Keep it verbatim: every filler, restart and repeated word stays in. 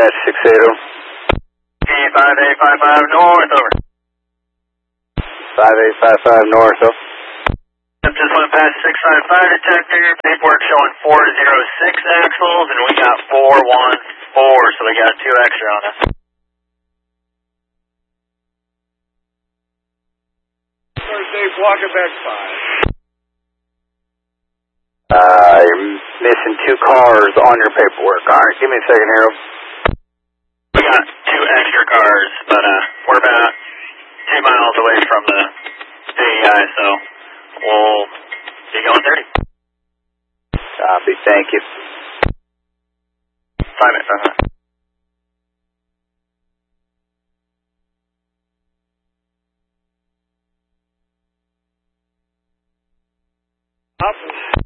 Apache six eighty. five eight five five north, over. five eight five five north, over. Just went past six five five detector, paperwork showing four zero six axles, and we got four one four, so we got two extra on us. Dave, walking back five. Uh, you're missing two cars on your paperwork. Alright, give me a second here. We got two extra cars, but uh, we're about two miles away from the D E I, so we'll be going thirty. Copy, thank you. Five minutes, uh-huh. Up.